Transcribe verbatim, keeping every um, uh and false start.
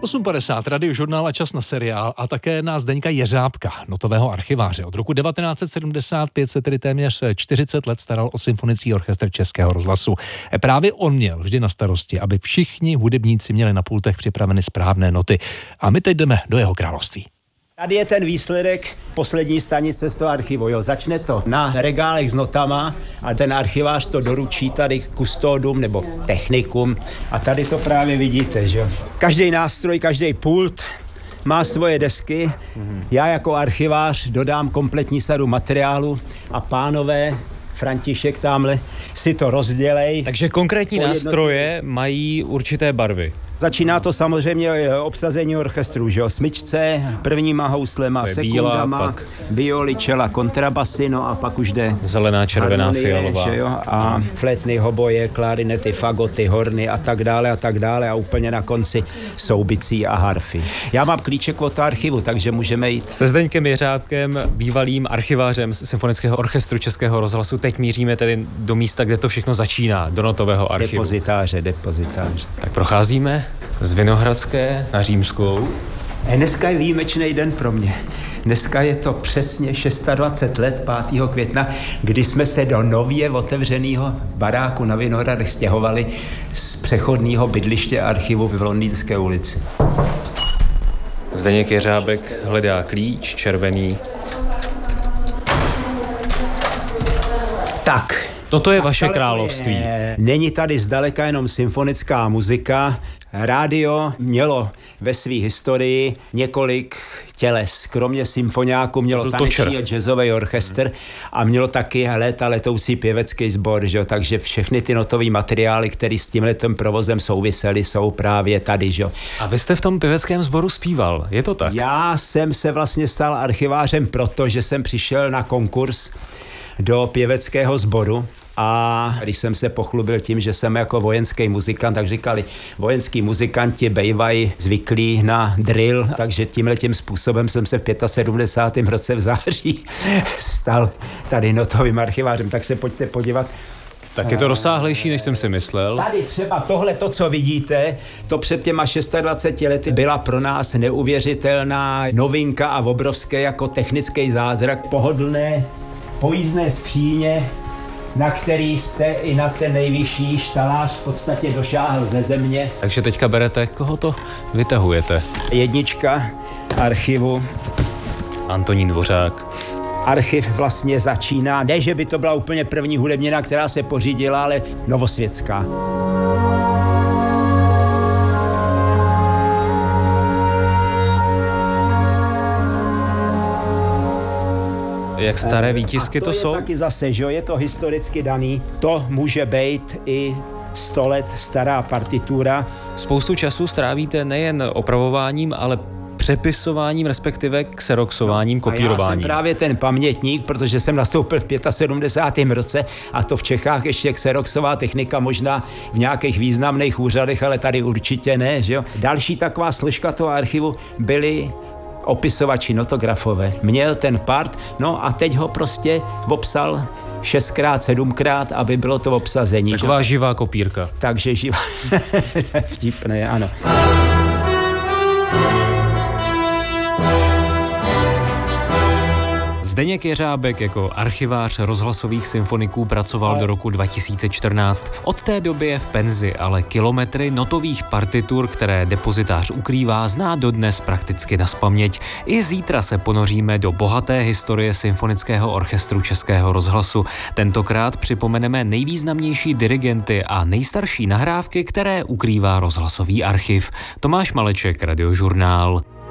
osm padesát, Radiožurnál a čas na seriál a také na Zdeňka Jeřábka, notového archiváře. Od roku devatenáct set sedmdesát pět se tedy téměř čtyřicet let staral o symfonický orchestr Českého rozhlasu. Právě on měl vždy na starosti, aby všichni hudebníci měli na pultech připraveny správné noty. A my teď jdeme do jeho království. Tady je ten výsledek poslední stanice z toho archivu. Jo. Začne to na regálech s notama a ten archivář to doručí tady kustodům nebo technikům. A tady to právě vidíte, že každý nástroj, každý pult má svoje desky. Já jako archivář dodám kompletní sadu materiálu a pánové, František tamhle, si to rozdělej. Takže konkrétní nástroje mají určité barvy. Začíná to samozřejmě obsazení orchestru, že jo, smyčce, prvníma houslema, sekundama, bílá, violi, čela, kontrabasy, no a pak už jde zelená, červená, harmonie, fialová. Že jo, a flétny, hoboje, klarinety, fagoty, horny a tak dále a tak dále a úplně na konci soubicí a harfy. Já mám klíček od archivu, takže můžeme jít. Se Zdeňkem Jeřábkem, bývalým archivářem Symfonického orchestru Českého rozhlasu, teď míříme tedy do místa, kde to všechno začíná, do notového archivu. Depozitáře, depozitáře. Tak procházíme z Vinohradské na Římskou. Dneska je výjimečný den pro mě. Dneska je to přesně dvacet šest let, pátého května, kdy jsme se do nově otevřeného baráku na Vinohradech stěhovali z přechodného bydliště archivu v Londýnské ulici. Zdeněk Jeřábek hledá klíč, červený. Tak. Toto je vaše království. Není tady zdaleka jenom symfonická muzika. Rádio mělo ve své historii několik těles. Kromě symfoniáku mělo taneční a jazzový orchestr a mělo taky léta letoucí pěvecký sbor, že? Takže všechny ty notové materiály, které s tímhletím provozem souvisely, jsou právě tady. Že? A vy jste v tom pěveckém sboru zpíval, je to tak? Já jsem se vlastně stal archivářem proto, že jsem přišel na konkurs do pěveckého sboru. A když jsem se pochlubil tím, že jsem jako vojenský muzikant, tak říkali, vojenský muzikanti bejvají zvyklí na drill, takže tímhletím způsobem jsem se v sedmdesátém pátém roce v září stal tady notovým archivářem. Tak se pojďte podívat. Tak je to rozsáhlejší, než jsem si myslel. Tady třeba tohle, to, co vidíte, to před těma dvaceti šesti lety byla pro nás neuvěřitelná novinka a obrovské jako technický zázrak. Pohodlné, pojízdné skříně, na který jste i na ten nejvyšší štalář v podstatě došáhl ze země. Takže teďka berete, koho to vytahujete? Jednička archivu. Antonín Dvořák. Archiv vlastně začíná, ne, že by to byla úplně první hudebnina, která se pořídila, ale novosvětská. Jak staré výtisky to, to jsou? Je taky zase, že je to historicky daný. To může být i sto let stará partitura. Spoustu času strávíte nejen opravováním, ale přepisováním, respektive xeroxováním, kopírováním. A já jsem právě ten pamětník, protože jsem nastoupil v sedmdesátém pátém roce a to v Čechách ještě xeroxová technika možná v nějakých významných úřadech, ale tady určitě ne, že jo. Další taková složka toho archivu byly opisovači, notografové. Měl ten part, no a teď ho prostě obsal šestkrát, sedmkrát, aby bylo to obsazení. Taková že? Živá kopírka. Takže živá. Vtipné, ano. Zdeněk Jeřábek jako archivář rozhlasových symfoniků pracoval do roku dva tisíce čtrnáct. Od té doby je v penzi, ale kilometry notových partitur, které depozitář ukrývá, zná dodnes prakticky nazpaměť. I zítra se ponoříme do bohaté historie Symfonického orchestru Českého rozhlasu. Tentokrát připomeneme nejvýznamnější dirigenty a nejstarší nahrávky, které ukrývá rozhlasový archiv. Tomáš Maleček, Radiožurnál.